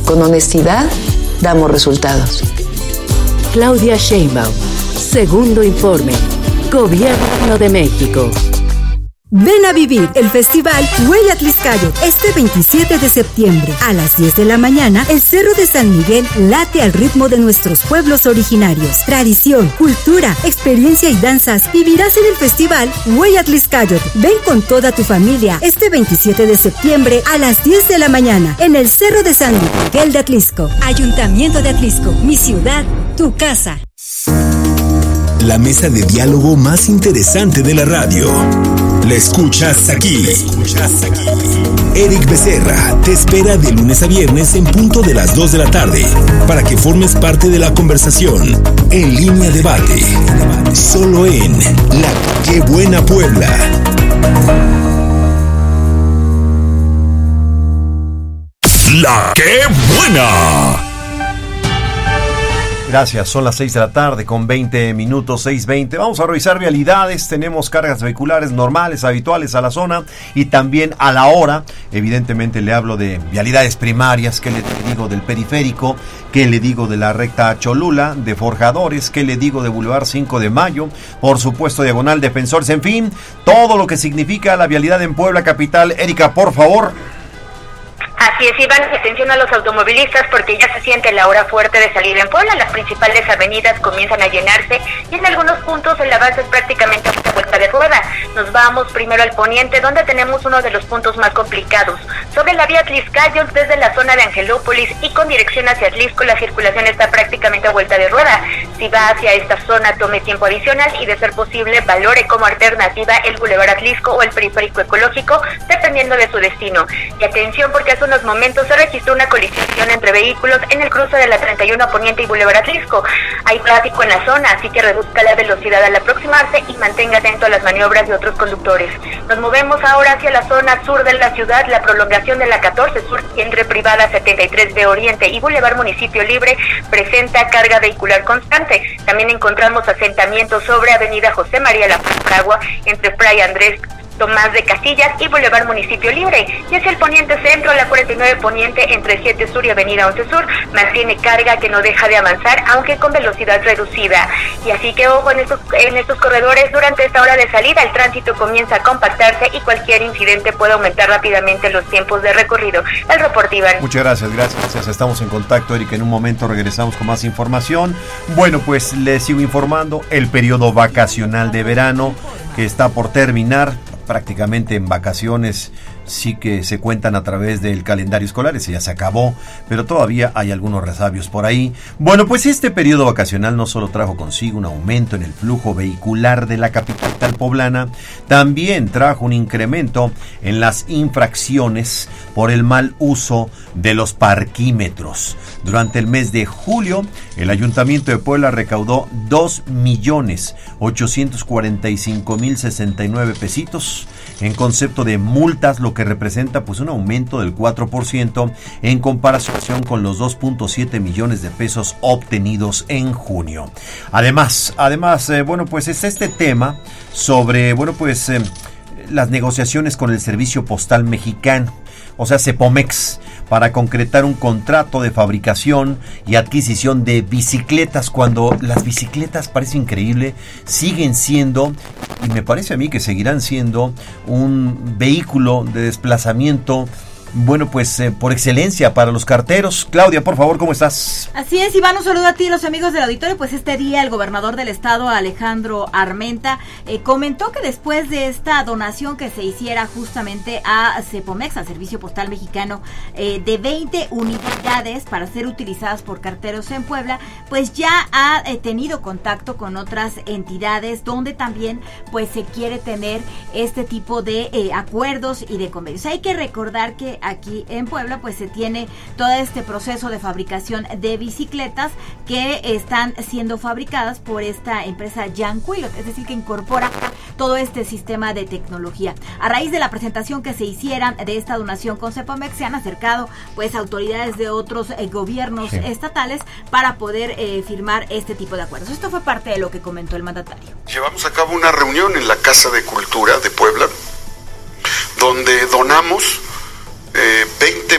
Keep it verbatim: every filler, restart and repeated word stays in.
Con honestidad, damos resultados. Claudia Sheinbaum, segundo informe. Gobierno de México. Ven a vivir el festival Huella Tliscayot este veintisiete de septiembre. A las diez de la mañana, el Cerro de San Miguel late al ritmo de nuestros pueblos originarios. Tradición, cultura, experiencia y danzas vivirás en el festival Huella Tliscayot. Ven con toda tu familia este veintisiete de septiembre a las diez de la mañana en el Cerro de San Miguel de Atlisco. Ayuntamiento de Atlisco, mi ciudad, tu casa. La mesa de diálogo más interesante de la radio. La escuchas aquí. La escuchas aquí. Eric Becerra te espera de lunes a viernes en punto de las dos de la tarde para que formes parte de la conversación. En Línea Debate. Solo en La Qué Buena Puebla. La Qué Buena. Gracias, son las seis de la tarde con veinte minutos, seis veinte. Vamos a revisar vialidades, tenemos cargas vehiculares normales, habituales a la zona y también a la hora. Evidentemente le hablo de vialidades primarias, ¿qué le digo del periférico? ¿Qué le digo de la recta Cholula, de Forjadores? ¿Qué le digo de Boulevard cinco de Mayo? Por supuesto, Diagonal Defensores, en fin, todo lo que significa la vialidad en Puebla capital. Erika, por favor. Así es, Iván, atención a los automovilistas porque ya se siente la hora fuerte de salir en Puebla. Las principales avenidas comienzan a llenarse y en algunos puntos el avance es prácticamente una vuelta de rueda. Nos vamos primero al poniente, donde tenemos uno de los puntos más complicados. Sobre la vía Tliscayot, desde la zona de Angelópolis y con dirección hacia Atlisco, la circulación está prácticamente a vuelta de rueda. Si va hacia esta zona, tome tiempo adicional y, de ser posible, valore como alternativa el Boulevard Atlisco o el Periférico Ecológico, dependiendo de su destino. Y atención, porque hace unos momentos se registró una colisión entre vehículos en el cruce de la treinta y uno Poniente y Boulevard Atlisco. Hay tráfico en la zona, así que reduzca la velocidad al aproximarse y mantenga atento a las maniobras de otros conductores. Nos movemos ahora hacia la zona sur de la ciudad. La prolongación de la catorce Sur entre Privada setenta y tres B Oriente y Boulevard Municipio Libre presenta carga vehicular constante. También encontramos asentamientos sobre Avenida José María La Fragua entre Fray Andrés Tomás de Casillas y Boulevard Municipio Libre. Y hacia el poniente centro, la cuarenta y nueve Poniente entre siete Sur y Avenida once Sur mantiene carga que no deja de avanzar, aunque con velocidad reducida. Y así que ojo en estos, en estos corredores. Durante esta hora de salida el tránsito comienza a compactarse y cualquier incidente puede aumentar rápidamente los tiempos de recorrido. El reporte, Iván. Muchas gracias, gracias. Estamos en contacto, Erika. En un momento regresamos con más información. Bueno, pues les sigo informando. El periodo vacacional de verano que está por terminar, prácticamente en vacaciones, sí que se cuentan a través del calendario escolar, ese ya se acabó, pero todavía hay algunos resabios por ahí. Bueno, pues este periodo vacacional no solo trajo consigo un aumento en el flujo vehicular de la capital poblana, también trajo un incremento en las infracciones por el mal uso de los parquímetros. Durante el mes de julio, el Ayuntamiento de Puebla recaudó dos millones ochocientos cuarenta y cinco mil sesenta y nueve pesitos en concepto de multas, lo que representa pues un aumento del cuatro por ciento en comparación con los dos punto siete millones de pesos obtenidos en junio. Además, además, eh, bueno, pues es este tema sobre, bueno, pues eh, las negociaciones con el Servicio Postal Mexicano, o sea, Cepomex, para concretar un contrato de fabricación y adquisición de bicicletas, cuando las bicicletas, parece increíble, siguen siendo, y me parece a mí que seguirán siendo, un vehículo de desplazamiento, bueno, pues eh, por excelencia para los carteros. Claudia, por favor, ¿cómo estás? Así es, Iván, un saludo a ti y los amigos del auditorio. Pues este día el gobernador del estado, Alejandro Armenta, eh, comentó que después de esta donación que se hiciera justamente a Cepomex, al Servicio Postal Mexicano, eh, de veinte unidades para ser utilizadas por carteros en Puebla, pues ya ha eh, tenido contacto con otras entidades donde también pues se quiere tener este tipo de eh, acuerdos y de convenios. Hay que recordar que aquí en Puebla pues se tiene todo este proceso de fabricación de bicicletas que están siendo fabricadas por esta empresa Yanquilot, es decir, que incorpora todo este sistema de tecnología. A raíz de la presentación que se hiciera de esta donación con Cepomex, se han acercado pues autoridades de otros eh, gobiernos sí. estatales para poder eh, firmar este tipo de acuerdos. Esto fue parte de lo que comentó el mandatario. Llevamos a cabo una reunión en la Casa de Cultura de Puebla, donde donamos Eh, veinte